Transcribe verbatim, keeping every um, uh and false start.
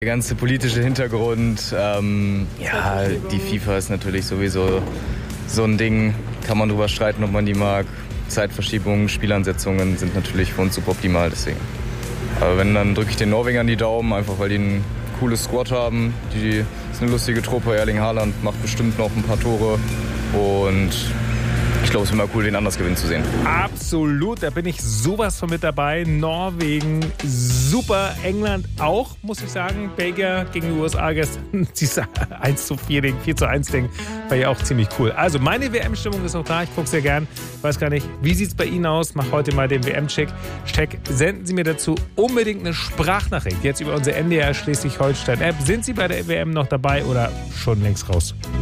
Der ganze politische Hintergrund, ähm, ja, die FIFA ist natürlich sowieso so ein Ding, kann man drüber streiten, ob man die mag. Zeitverschiebungen, Spielansetzungen sind natürlich für uns suboptimal, deswegen. Aber wenn, dann drücke ich den Norwegern die Daumen, einfach weil die ein cooles Squad haben. Die ist eine lustige Truppe, Erling Haaland macht bestimmt noch ein paar Tore und ich glaube, es ist immer cool, den anders gewinnen zu sehen. Absolut, da bin ich sowas von mit dabei. Norwegen, super. England auch, muss ich sagen. Belgier gegen die U S A gestern. Dieses eins zu vier Ding, vier zu eins Ding war ja auch ziemlich cool. Also meine W M-Stimmung ist auch da. Ich gucke sehr gern. Weiß gar nicht, wie sieht es bei Ihnen aus? Mach heute mal den W M-Check. Check. Senden Sie mir dazu unbedingt eine Sprachnachricht. Jetzt über unsere N D R Schleswig-Holstein-App. Sind Sie bei der W M noch dabei oder schon längst raus?